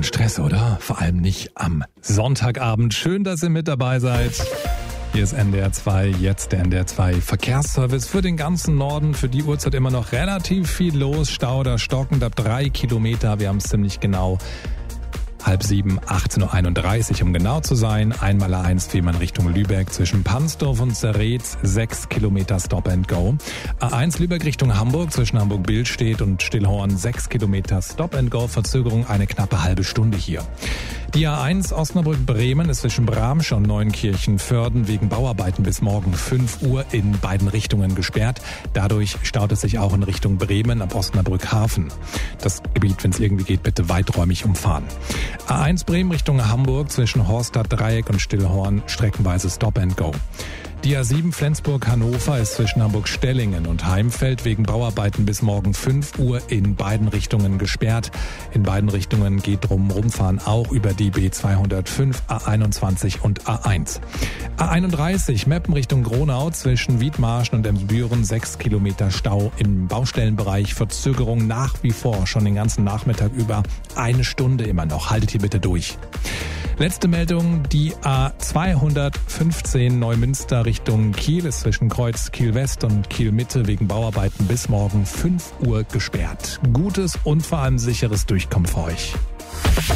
kein Stress, oder? Vor allem nicht am Sonntagabend. Schön, dass ihr mit dabei seid. Hier ist NDR 2, jetzt der NDR 2 Verkehrsservice für den ganzen Norden. Für die Uhrzeit immer noch relativ viel los. Stau oder stockend ab 3 Kilometer. Wir haben es ziemlich genau. 6:30, 18:31 Uhr, um genau zu sein. Einmal A1 Fehmarn Richtung Lübeck zwischen Pansdorf und Zeretz, 6 Kilometer Stop and Go. A1 Lübeck Richtung Hamburg zwischen Hamburg-Billstedt und Stillhorn, 6 Kilometer Stop and Go. Verzögerung eine knappe halbe Stunde hier. Die A1 Osnabrück-Bremen ist zwischen Bramsch und Neunkirchen-Vörden wegen Bauarbeiten bis morgen 5 Uhr in beiden Richtungen gesperrt. Dadurch staut es sich auch in Richtung Bremen ab Osnabrück-Hafen. Das Gebiet, wenn es irgendwie geht, bitte weiträumig umfahren. A1 Bremen Richtung Hamburg zwischen Horstadt-Dreieck und Stillhorn streckenweise Stop and Go. Die A7 Flensburg-Hannover ist zwischen Hamburg-Stellingen und Heimfeld wegen Bauarbeiten bis morgen 5 Uhr in beiden Richtungen gesperrt. In beiden Richtungen geht drum rumfahren auch über die B205, A21 und A1. A31 Meppen Richtung Gronau zwischen Wiedmarschen und Emsbüren, 6 Kilometer Stau im Baustellenbereich. Verzögerung nach wie vor schon den ganzen Nachmittag über. Eine Stunde immer noch. Haltet hier bitte durch. Letzte Meldung, die A215 Neumünster Richtung Kiel ist zwischen Kreuz Kiel West und Kiel Mitte wegen Bauarbeiten bis morgen 5 Uhr gesperrt. Gutes und vor allem sicheres Durchkommen für euch.